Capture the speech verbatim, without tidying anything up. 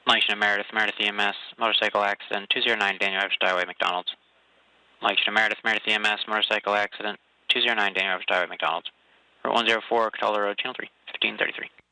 Mike Meredith, Meredith E M S, motorcycle accident, two zero nine Daniel Evers Highway, McDonald's. Mike Meredith, Meredith E M S, motorcycle accident, two zero nine Daniel Evers Highway, McDonald's. Route one zero four, Cataldo Road, Channel three, fifteen thirty-three.